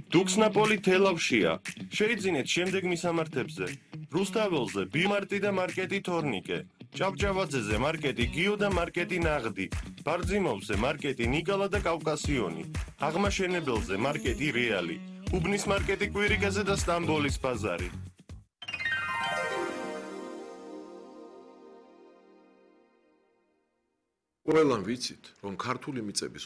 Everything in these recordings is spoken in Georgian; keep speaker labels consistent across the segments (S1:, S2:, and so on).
S1: დუქსნაპოლი თელავშია. შეიძინეთ შემდეგ მისამართებზე. რუსთაველზე ბიმარტი და მარკეტი თორნიკე. ჭავჭავაძეზე მარკეტი გიო და მარკეტი ნაღდი. ბარძიმოვზე მარკეტი ნიკალა და კავკასიონი. აღმაშენებელზე მარკეტი რეალი. უბნის მარკეტი კვირიკაზე და სტამბოლის ბაზარი.
S2: ყველამ ვიცით, რომ ქართული მიწების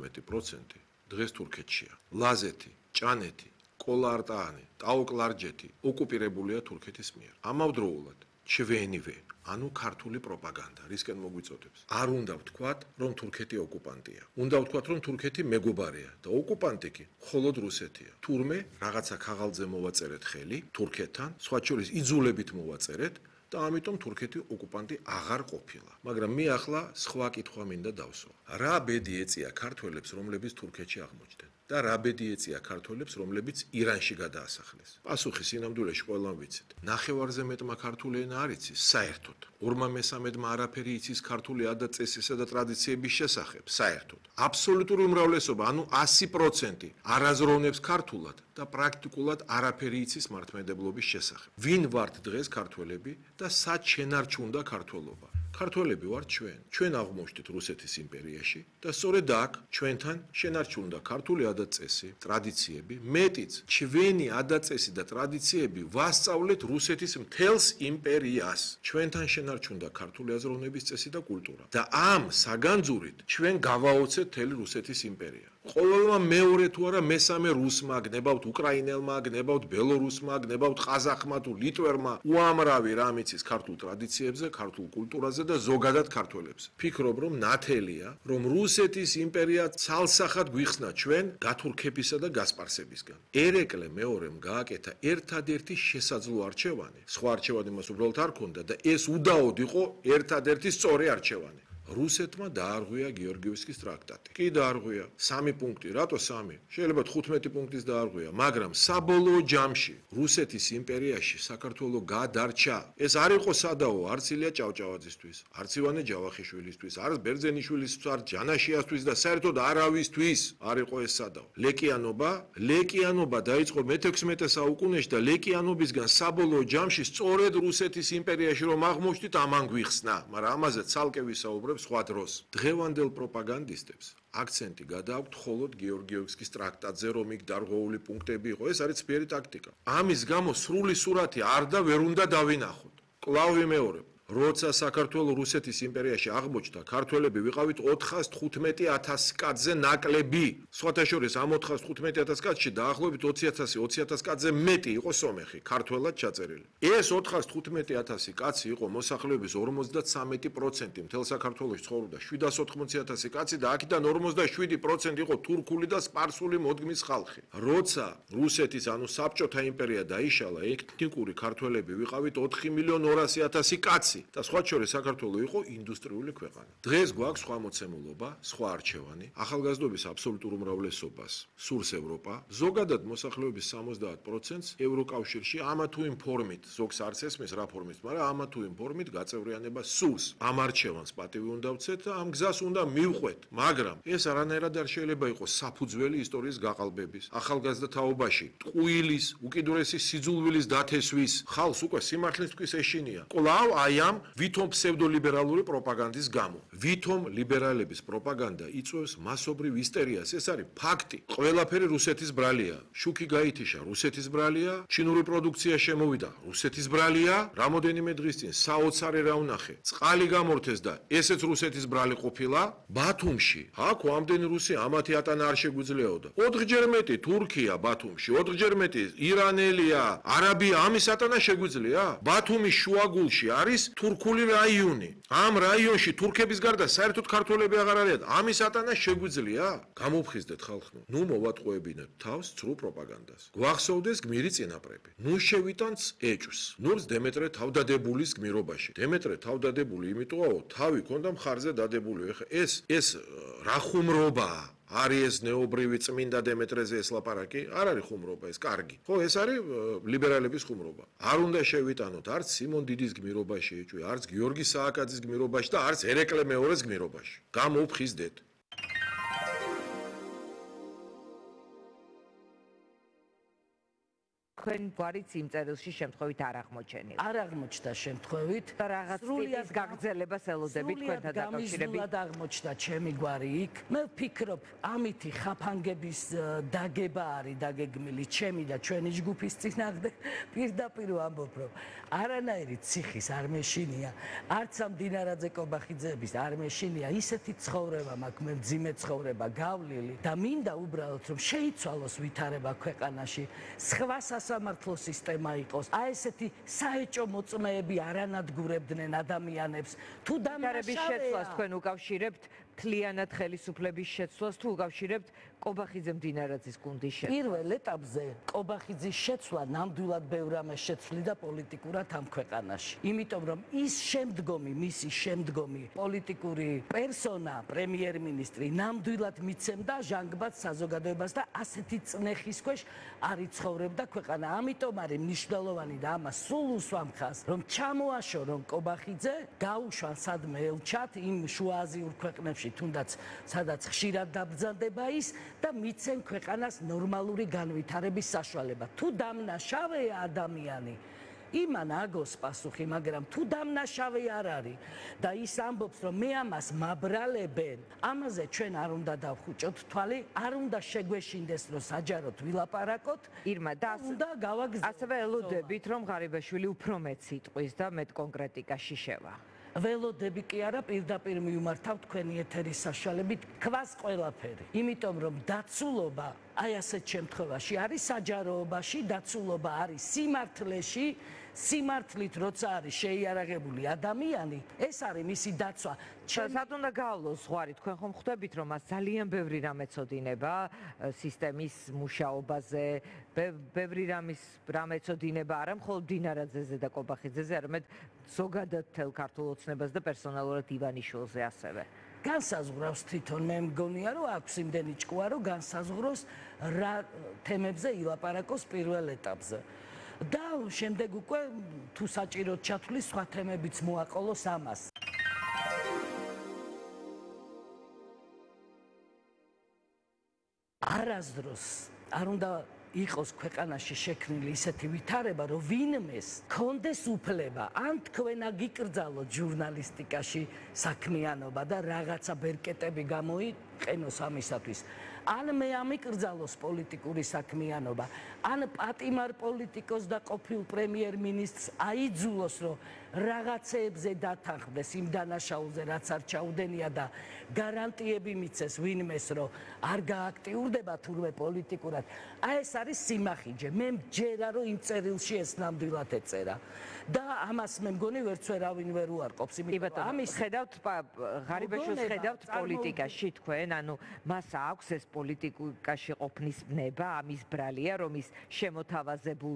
S2: 33% დღეს თურქეთშია. ლაზეთი, ჭანეთი, კოლა-არტაანი, ტაო-კლარჯეთი ოკუპირებულია თურქეთის მიერ. ამავდროულად ჩვენივე, ანუ ქართული პროპაგანდა, რისკენ მოგვიწოდებს. არ უნდა ვთქვათ, რომ თურქეთი ოკუპანტია. უნდა ვთქვათ, რომ თურქეთი მეგობარია და ოკუპანტი კი მხოლოდ რუსეთია. თურმე რაღაცა ქაღალდზე მოვაწერეთ ხელი თურქეთთან, სხვა შორის იძულებით მოვაწერეთ და ამიტომ თურქეთი ოკუპანტი აღარ ყოფილა. მაგრამ მე ახლა სხვა კითხვა მინდა დავსვა. რა ბედი ეწია ქართველებს, რომლებიც თურქეთში აღმოჩნდნენ? და რა ბედი ეწია ქართველებს, რომლებიც ირანში გადაასახლეს? პასუხი სინამდვილეში ყველამ ვიცით. ნახევარზე მეტმა ქართული ენა არ იცის საერთოდ. 2/3-მა არაფერი იცის ქართული ადაწესისა და ტრადიციების შესახებ საერთოდ. აბსოლუტური უმრავლესობა, ანუ 100% არაზროვნებს ქართულად და პრაქტიკულად არაფერი იცის მართლმადიდებლობის შესახებ. ვინ ვართ დღეს ქართველები და სად შენარჩუნდა ქართველობა? ქართველები ვართ ჩვენ. ჩვენ აღმოჩნდით რუსეთის იმპერიაში და სწორედ აქ ჩვენთან შენარჩუნდა ქართული ადაწესი, ტრადიციები, მეტიც ჩვენი ადაწესი და ტრადიციები ვასწავლეთ რუსეთის მთელს იმპერიას. ჩვენთან შენარჩუნდა ქართული აზროვნების წესი და კულტურა. და ამ საგანძურით ჩვენ გავაოცეთ მთელი რუსეთის იმპერია. ყოველმა მეორე თუ არა მესამე რუსმა, გნებავთ უკრაინელმა, გნებავთ ბელორუსმა, გნებავთ ყაზახმა თუ ლიტვერმა, უამრავი რამ იცის ქართულ ტრადიციებზე, ქართულ კულტურაზე და ზოგადად ქართველებს. ფიქრობ, რომ ნათელია, რომ რუსეთის იმპერია ცალსახად გვიხსნა ჩვენ გათურქებისა და გასპარსებისგან. ერეკლე მეორემ გააკეთა ერთადერთი შესაძლო არჩევანი. სხვა არჩევანი მას უბრალოდ არ ქონდა და ეს უდაოდ იყო ერთადერთი სწორი არჩევანი. რუსეთმა დაარღვია გეორგიევსკის ტრაქტატი. კი დაარღვია 3 პუნქტი, რატო 3? შეიძლება 15 პუნქტის დაარღვია, მაგრამ საბოლოო ჯამში რუსეთის იმპერიაში საქართველო გადარჩა. ეს არ იყო სადაო, არც ილია ჭავჭავაძისთვის, არც ივანე ჯავახიშვილისთვის, არც ბერძენიშვილისთვის, არც ჯანაშიასთვის და საერთოდ არავისთვის არ იყო ეს სადაო. ლეკიანობა დაიწყო მე-16 საუკუნეში და ლეკიანობისგან საბოლოო ჯამში სწორედ რუსეთის იმპერიაში რომ აღმოჩნდით, ამან გვიხსნა, მაგრამ ამაზე ცალკე ვისაუბრებ სხვა დროს. დღევანდელ პროპაგანდისტებს აქცენტი გადააქვთ მხოლოდ გეორგიევსკის ტრაქტატზე, რომ იქ დარღვეული პუნქტები იყო. ეს არის ცბიერი ტაქტიკა. ამის გამო სრული სურათი არ და ვერ უნდა დავინახოთ. კვლავ ვიმეორებ. როცა საქართველო რუსეთის იმპერიაში აღმოჩნდა, ქართველები ვიყავით 415,000 კაცზე ნაკლები. სხვათა შორის ამ 415,000 კაცში დაახლოებით 20,000 კაცზე მეტი იყო სომეხი, ქართველად ჩაწერილი. ეს 415,000 კაცი იყო მოსახლეობის 53%, მთელ საქართველოში ცხოვრობდა 780,000 კაცი და აქედან 47% იყო თურქული და სპარსული მოდგმის ხალხი. როცა რუსეთის, ანუ საბჭოთა იმპერია დაიშალა, ეთნიკური ქართველები ვიყავით 4,200,000 კაცი. და სხვა შორის საქართველო იყო ინდუსტრიული ქვეყანა. დღეს გვაქვს სხვა მოცემულობა, სხვა არჩევანი, ახალგაზრდობის აბსოლუტურ უმრავლესობას სურს ევროპა, ზოგადად მოსახლეობის 70%-ს ევროკავშირში ამა თუ იმ ფორმით, ზოგს არც ესმის რა ფორმით, მაგრამ ამა თუ იმ ფორმით გაწევრიანება სურს. ამ არჩევანს პატივი უნდა ვცეთ და ამ გზას უნდა მივყვეთ, მაგრამ ეს არანაირად არ შეიძლება იყოს საფუძველი ისტორიის გაყალბების, ახალგაზრდა თაობაში, ტყუილის, უკიდურესი სიძულვილის დათესვის, ხალხს უკვე სიმართლის თქვის ეშინია. კვლავ აი ამ ვითომ ფსევდოლიბერალური პროპაგანდის გამო. ვითომ ლიბერალების პროპაგანდა იწვევს მასობრივ ისტერიას, ეს არის ფაქტი. ყველაფერი რუსეთის ბრალია. შუქი გაითიშა, რუსეთის ბრალია, ჩინური პროდუქცია შემოვიდა, რუსეთის ბრალია, რამოდენიმე დღის წინ საოცარი რა ვნახე. წყალი გამორთეს და ესეც რუსეთის ბრალი ყოფილა. ბათუმში, აქ ამდენი რუსი ამათი ატანა არ შეგვიძლიაოდა. 4-ჯერ მეტი თურქია ბათუმში, 4-ჯერ მეტი ირანელია, არაბია, ამის ატანა შეგვიძლია? ბათუმის შუაგულში არის თურქული რაიონი. ამ რაიონში თურქების გარდა საერთოდ ქართველები აღარ არიან. ამის ატანა შეგვიძლია? გამოფხიზდეთ ხალხო. ნუ მოვატყუებინეთ თავს ცრუ პროპაგანდას. გვახსოვდეს გმირი წინაპრები. ნუ შევიტანს ეჭვს. ნურს დემეტრე თავდადებულის გმირობაში. დემეტრე თავდადებული, იმიტომაო თავი ქონდა მხარზე დადებული. ეხა ეს რა ხუმრობაა? არის ეს ნეობრივი წმინდა დემეტრეზე ეს ლაპარაკი? არ არის ხუმრობა ეს, კარგი. ხო, ეს არის ლიბერალების ხუმრობა. არ უნდა შევიტანოთ არც სიმონ დიდის გმირობაში ეჭვი, არც გიორგი სააკაძის გმირობაში და არც ერეკლე მეორეს გმირობაში. გამოვხიზდეთ.
S3: თქვენ გვარიც იმ წერილში შემთხვევით არ აღმოჩენილ.
S4: არ აღმოჩნდა შემთხვევით
S3: და რაღაც ტიპის გაგრძელებას ელოდებით თქვენთან დაკავშირებით.
S4: სრულად აღმოჩნდა ჩემი გვარი იქ. მე ვფიქრობ, ამითი ხაფანგების დაგება არის დაგეგმილი ჩემი და ჩვენი ჯგუფის წინააღმდეგ. პირდაპირ ვამბობ, რომ არანაირი ციხის არ მეშინია, არც ამ დინარაძე კობახიძეების არ მეშინია, ისეთი ცხოვრება მაქვს, მე მძიმე ცხოვრება გავლილი და მინდა უბრალოდ რომ შეიცვალოს ვითარება ქვეყანაში, სხვა სასამართლო სისტემა იყოს. აი ესეთი საეჭო მოწმეები არანადგურებდნენ ადამიანებს. თუ
S3: დამნაშავეების შეცვლას თქვენ უკავშირებთ მთლიანად ხელისუფლების შეცვლას თუ უკავშირებთ კობახიძე მდინარაძის გუნდის შეცვლას?
S4: პირველ ეტაპზე კობახიძის შეცვლა ნამდვილად ბევრ ამას შეცვლიდა პოლიტიკურად ამ ქვეყანაში. იმიტომ რომ მისი შემდგომი პოლიტიკური პერსონა, პრემიერ-მინისტრი ნამდვილად მიცემდა ჟანგბადს საზოგადოებას და ასეთი წნეხის ქვეშ არ იცხოვრებდა ქვეყანა. ამიტომ არის მნიშვნელოვანი და ამას სულ უსვამ ხაზს, რომ ჩამოაშორონ კობახიძე, გაუშვან სადმე ელჩად იმ შუააზიურ ქვეყნებში თუნდაც სადაც ხშირად დაბრძანდება ის და მიცემ ქვეყანას ნორმალური განვითარების საშუალება. თუ დამნაშავეა ადამიანი, იმან აგოს პასუხი, მაგრამ თუ დამნაშავე არ არის და ის ამბობს, რომ მე ამას მაბრალებენ, ამაზე ჩვენ არ უნდა დავხუჭოთ თვალი, არ უნდა შეგვეშინდეს, რომ საჯაროდ ვილაპარაკოთ.
S3: ირმა, და
S4: უნდა გავაგზავნოთ.
S3: ასევე ელოდებით, რომ ღარიბაშვილი უფრო მეტ სიტყვის და მეტ კონკრეტიკაში შევა.
S4: ველოდები კი არა, პირდაპირ მივმართავ თქვენი ეთერის საშუალებით, ქვას ყველაფერი. იმიტომ რომ დაცულობა აი ასეთ შემთხვევაში არის საჯაროობაში, დაცულობა არის სიმართლეში, სიმართლით როცა არის შეიარაღებული ადამიანი, ეს არის მისი დაცვა.
S3: სად უნდა გავლოს ზღვარი? თქვენ ხომ ხვდებით, რომ მას ძალიან ბევრი რამ ეცოდინება სისტემის მუშაობაზე, ბევრი რამ ეცოდინება არა მხოლოდ დინარაძეზე და კობახიძეზე, არამედ ზოგადად მთელ ქართულ ოცნებას და პერსონალურად ივანიშვილზე ასევე.
S4: განსაზღვრავს თვითონ მე მგონია, რომ აქვს იმდენი ჭკუა, რომ განსაზღვროს რა თემებზე ილაპარაკოს პირველ ეტაპზე. და შემდეგ უკვე თუ საჭიროდ ჩათვლის სხვა თემებიც მოაყოლოს ამას. არასდროს არ უნდა იყოს ქვეყანაში შექმნილი ისეთი ვითარება, რომ ვინმეს კონდეს უფლება, ან თქვენ აგიკრძალოთ ჟურნალისტიკაში საქმიანობა და რაღაცა ბერკეტები გამოიყენოს ამისათვის. ან მე ამიკრძალოს პოლიტიკური საქმიანობა, ან პატიმარ პოლიტიკოს და ყოფილ პრემიერ-მინისტრს აიძულოს, რომ რაღაცეებზე დათანხმდეს იმ დანაშაულზე, რაც არ ჩაუდენია და გარანტიები მიცეს ვინმეს, რომ არ გააქტიურდება თურმე პოლიტიკურად. აი ეს არის სიმახიჯე. მე მჯერა, რომ იმ წერილში ეს ნამდვილად ეწერა. და ამას მე მგონი ვერც ვერავინ ვერ უარყოფს.
S3: ამის ხედავთ ღარიბაშვილს ხედავთ პოლიტიკაში თქვენ, ანუ მას აქვს ეს პოლიტიკაში ყოფნის ბნება, ამის ბრალია, რომ ის შემოთავაზებულ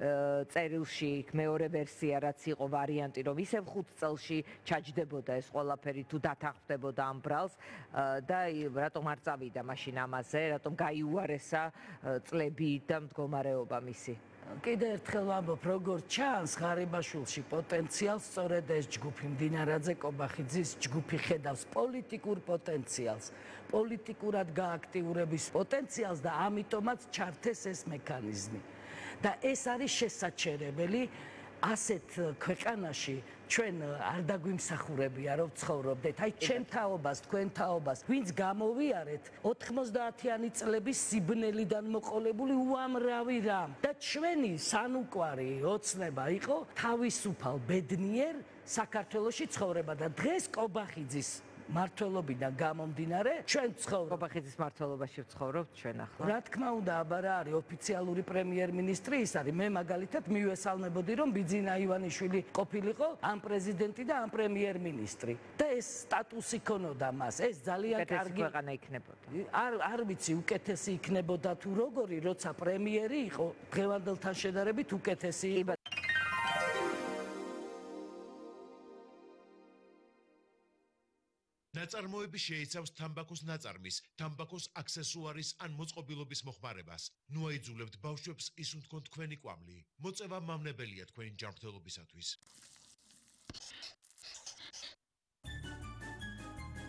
S3: წერილში მეორე ვერსია რაც იყო ვარიანტი, რომ ისევ 5 წელში ჩაჯდებოდა ეს ყველაფერი თუ დათანხმდებოდა ამ ბრალს და რატომ არ წავიდა მაშინ ამაზე, რატომ გაიუარესა წლები და მდგომარეობა მისი.
S4: კიდევ ერთხელ ვამბობ, როგორ ჩანს ღარიბაშვილში პოტენციალს, სწორედ ეს ჯგუფი მდინარაძე კობახიძის ჯგუფი ხედავს პოლიტიკურ პოტენციალს, პოლიტიკურად გააქტიურების პოტენციალს და ამიტომაც ჩართეს ეს მექანიზმი. და ეს არის შესაჩერებელი ასეთ ქვეყანაში ჩვენ არ დაგვიმსახურებია რომ ცხოვრობდეთ. აი ჩემ თაობას, თქვენ თაობას, ვინც გამოვიარეთ 90-იანი წლების სიბნელიდან მოყოლებული უამრავი რამ და ჩვენი სანუკვარი ოცნება იყო თავისუფალ ბედნიერ საქართველოში ცხოვრება და დღეს კობახიძის მართლობიდან გამომდინარე ჩვენ ვცხოვრობთ
S3: კობახიძის მართლობაში ვცხოვრობთ ჩვენ ახლა.
S4: რა თქმა უნდა, აბა რა არის ოფიციალური პრემიერ-მინისტრი ის არის. მე მაგალითად მივესალმებოდი რომ ბიძინა ივანიშვილი ყოფილიყო ამ პრეზიდენტი და ამ პრემიერ-მინისტრი და ეს სტატუსი ქონოდა მას. ეს ძალიან კარგი
S3: ქვეყანა იქნებოდა.
S4: არ ვიცი უკეთესი იქნებოდა თუ როგორი, როცა პრემიერი იყო დღევანდელთან შედარებით უკეთესი იყო.
S5: ნაწარმოები შეიცავს თამბაქოს ნაწარმის, თამბაქოს აქსესუარის ან მოწყობილობის მოხმარებას. ნუ აიძულებთ ბავშვებს ისუნ თქვენ თქვენი კვამლი. მოწევა მავნებელია თქვენი ჯანმრთელობისათვის.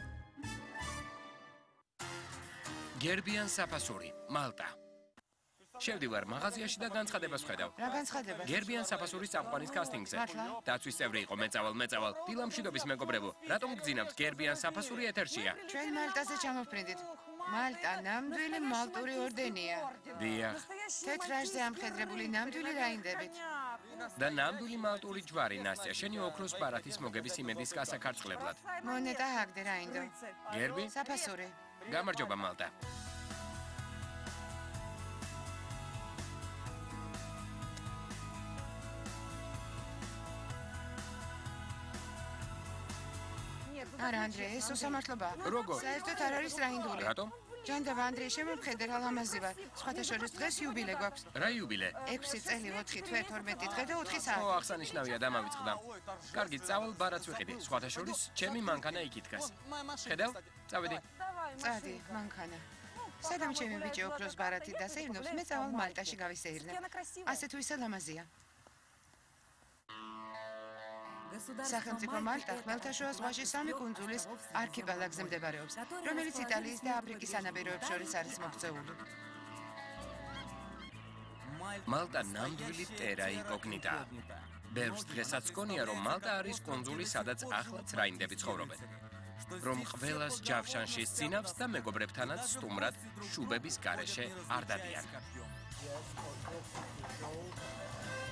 S6: გერბიან საფასური, მალტა. შევდივარ მაღაზიაში და განცხადებას ვხედავ.
S7: რა განცხადებას?
S6: გერბიან საფასურის წამყვანის კასტინგზე. დაცვის წევრი იყო, მეწავალ. დილამშვიდობის მეგობრებო, რატომ გძინავთ გერბიან საფასური ეთერშია?
S7: ჩვენ მალტაზე ჩამოვფრინდით. მალტა ნამდვილი მალტური ორდენია.
S6: დიახ.
S7: თეთრ რაჟზე ამხედრებული ნამდვილი რაინდებით.
S6: და ნამდვილი მალტური ჯვარი, ნასტია, შენი ოქროს ბარათის მოგების იმედის გასაქარწყლებლად.
S7: მონეტა ჰაგდე რაინდო.
S6: გერბი?
S7: საფასური.
S6: გამარჯობა მალტა.
S7: არა ანდრე, ეს უსამართლობა.
S6: როგორ?
S7: საერთოდ არ არის რაინდული.
S6: რატომ?
S7: ჯანდაბა ანდრე, შემოვხედე რა ლამაზი ვარ. სხვათა შორის დღეს იუბილე გვაქვს.
S6: რა იუბილე?
S7: 6 წელი, 4 თვე, 12 დღე და 4
S6: ო,
S7: საათი.
S6: აღსანიშნავია, დამავიწყდა. კარგი, წავალ ბარათს ვიყიდი. სხვათა შორის, ჩემი მანქანა იქით დგას. ხედავ? წავედი.
S7: წადი, მანქანა. სადამ ჩემი ბიჭი ოქროს ბარათით დასეირნობს, მე წავალ მალტაში გავისეირნებ. ასე თუ ისე ლამაზია. სახელმწიფო მალტა ხმელთაშუა ზღვაში 3 კუნძულის არქიპელაგზე მდებარეობს, რომელიც იტალიის და აფრიკის სანაპიროებს შორის არის მოქცეული.
S6: მალტა ნამდვილი ტერა ინკოგნიტაა. ბევრს დღესაც გონია, რომ მალტა არის კუნძული, სადაც ახლაც რაინდები ცხოვრობენ. რომ ყველას ჯავშანში სცინავს და მეგობრებთანაც სტუმრად შუბების გარეშე არ დადიან.